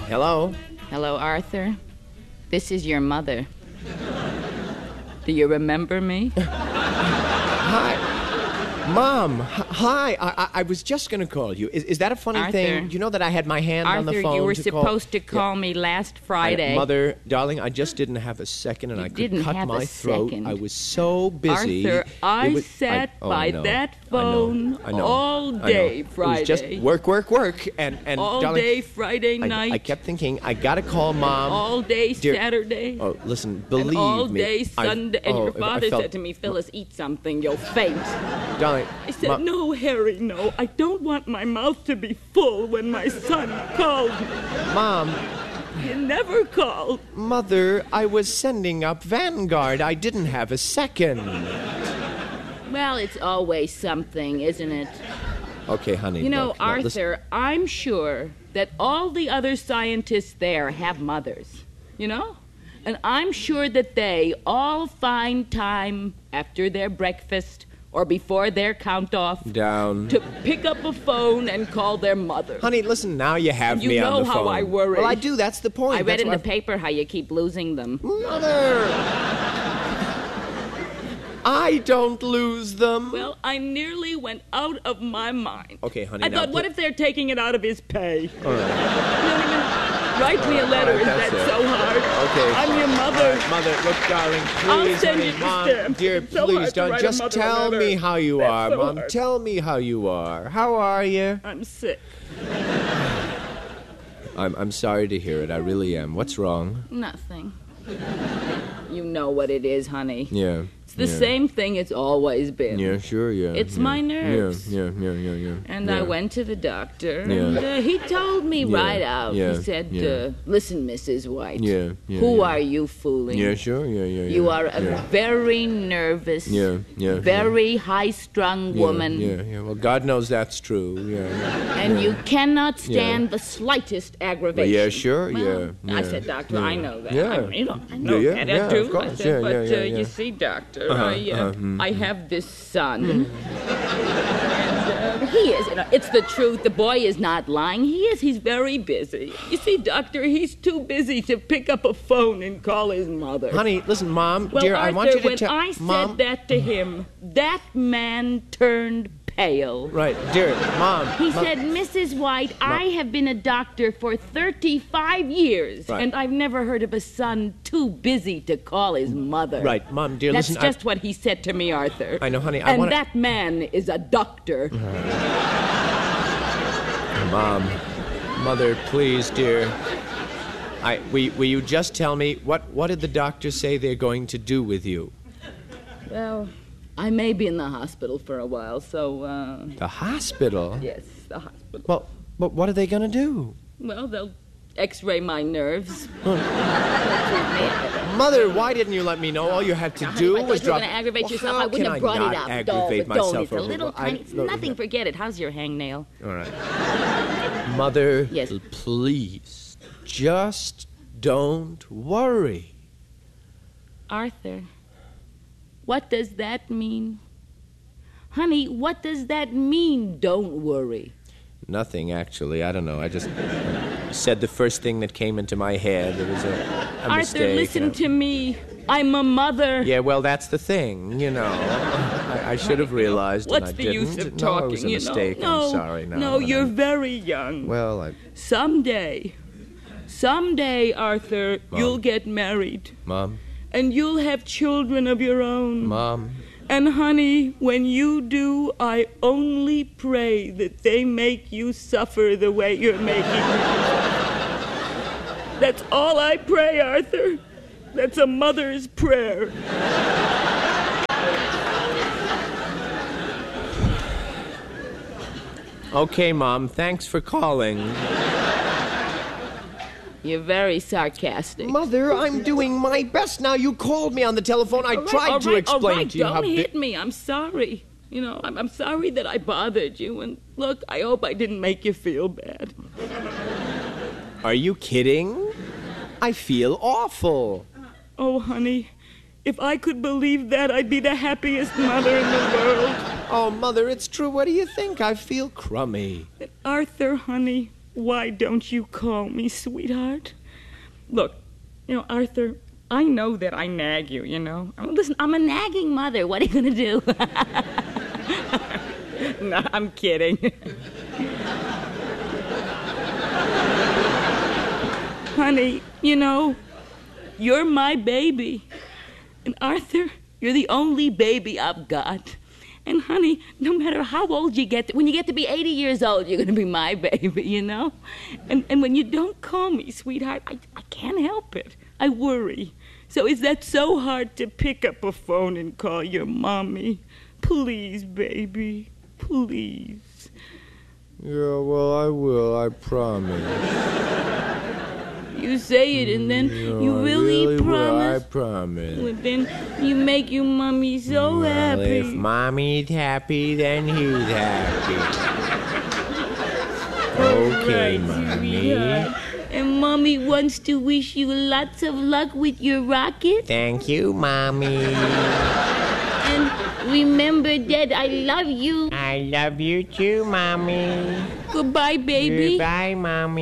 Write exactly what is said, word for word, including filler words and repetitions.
Hello? Hello, Arthur. This is your mother. Do you remember me? Hi. Mom, h- hi. I-, I I was just going to call you. Is-, is that a funny Arthur. thing? You know that I had my hand Arthur, on the phone you were to supposed call... to call Yeah. me last I- Friday. Mother, darling, I just didn't have a second, and You I could didn't cut have a my throat. second. I was so busy. Arthur, I It was- sat I- oh, by I know. that I know. phone I know. all I know. day It was Friday. just work, work, work, and and all darling, day Friday I, night. I kept thinking I gotta call Mom. all day Dear- Saturday. Oh, listen, believe and all me. day I- Sunday. And oh, your if I father felt- said to me, Phyllis, eat something, you'll faint. Darling, I said, Ma- no, Harry, no. I don't want my mouth to be full when my son calls me. Mom, You never called. Mother, I was sending up Vanguard. I didn't have a second. Well, it's always something, isn't it? Okay, honey. You know, look, now, listen- Arthur, I'm sure that all the other scientists there have mothers, you know? And I'm sure that they all find time after their breakfast or before their count-off Down. to pick up a phone and call their mother. Honey, listen, now you have You me know on the how phone. I worry. Well, I do. That's the point. I read That's in why the paper how you keep losing them. Mother! I don't lose them. Well, I nearly went out of my mind. Okay, honey, I now thought, what put- if they're taking it out of his pay? All right. You don't even write me a letter. All right, Is that's that it. so hard? Okay. I'm your mother. All right, Mother, look, darling, please, I'll send honey, you the Mom, stamp. dear, It's so please hard to don't. write a Just mother a tell letter. me how you That's are, so Mom. hard. Tell me how you are. How are you? I'm sick. I'm I'm sorry to hear it. I really am. What's wrong? Nothing. You know what it is, honey. Yeah. It's the yeah. same thing it's always been. Yeah, sure, yeah. It's yeah. my nerves. Yeah, yeah, yeah, yeah, yeah. And yeah. I went to the doctor, Yeah. and uh, he told me Yeah, right out. yeah, He said, yeah. uh, listen, Missus White. Yeah, yeah, Who yeah. are you fooling? Yeah, sure, yeah, yeah, yeah. You are a yeah. very nervous, Yeah, yeah, very high-strung yeah, woman. Yeah, yeah. Well, God knows that's true. Yeah. yeah. And you cannot stand Yeah. the slightest Well, aggravation. yeah, sure, Well, yeah, I yeah, said, Doctor, yeah. I know that. Yeah. I, you know, I know Yeah, that. yeah, I do. of course. I said, Yeah, but yeah, yeah, uh, yeah. you see, Doctor, Uh-huh, I, uh, uh-huh, mm. I have this son. And, uh, he is. You know, it's the truth. The boy is not lying. He is. He's very busy. You see, Doctor, he's too busy to pick up a phone and call his mother. Honey, listen, Mom, Well, dear, Arthur, I want you to when tell... I said Mom, that to him, that man turned pale. Right, dear, Mom. He Mom, said, Missus White, I have been a doctor for thirty-five years, Right. and I've never heard of a son too busy to call his mother. Right, Mom, dear, That's listen, I- just what he said to me, Arthur. I know, honey, I And wanna- that man is a doctor. Mom, Mother, please, dear. I, will, will you just tell me, what, what did the doctor say they're going to do with you? Well, I may be in the hospital for a while, so, uh... The hospital? yes, the hospital. Well, but what are they going to do? Well, they'll x-ray my nerves. Mother, why didn't you let me know? All you had to Now, honey, do if I was thought you were drop... going to aggravate Well, yourself, how I wouldn't can have brought not it up. aggravate Don't, don't. myself It's a over- little I- tiny... It's look, nothing. Forget it. How's your hangnail? All right. Mother, Yes. please, just don't worry. Arthur, what does that mean? Honey, what does that mean, don't worry? Nothing, actually. I don't know. I just said the first thing that came into my head. It was a, a Arthur, mistake. listen you know. to me. I'm a mother. Yeah, well, that's the thing, you know. I, I should have realized, What's and I the didn't. use of No, talking, it was a you mistake. know? No, I'm sorry. No, no, you're I'm- very young. Well, I... Someday, someday, Arthur, Mom. you'll get married. Mom, And you'll have children of your own. Mom, And honey, when you do, I only pray that they make you suffer the way you're making me. That's all I pray, Arthur. That's a mother's prayer. Okay, Mom, thanks for calling. You're very sarcastic. Mother, I'm doing my best now. You called me on the telephone. I All right, tried all to right, explain all right, to you don't how... bi- hit me. I'm sorry. You know, I'm, I'm sorry that I bothered you. And look, I hope I didn't make you feel bad. Are you kidding? I feel awful. Oh, honey, if I could believe that, I'd be the happiest mother in the world. Oh, Mother, it's true. What do you think? I feel crummy. Arthur, honey, why don't you call me, sweetheart? Look, you know, Arthur, I know that I nag you, you know. I mean, listen, I'm a nagging mother. What are you going to do? No, I'm kidding. Honey, you know, you're my baby. And Arthur, you're the only baby I've got. And honey, no matter how old you get, to, when you get to be eighty years old, you're going to be my baby, you know? And and when you don't call me, sweetheart, I, I can't help it. I worry. So is that so hard to pick up a phone and call your mommy? Please, baby, please. Yeah, well, I will, I promise. You say it and then No, you I really, really promise? Will, I promise. Well, then you make your mommy so well, happy. If mommy's happy, then he's happy. Okay, Right, mommy. sweetheart. And mommy wants to wish you lots of luck with your rocket. Thank you, mommy. And remember that I love you. I love you too, mommy. Goodbye, baby. Goodbye, mommy.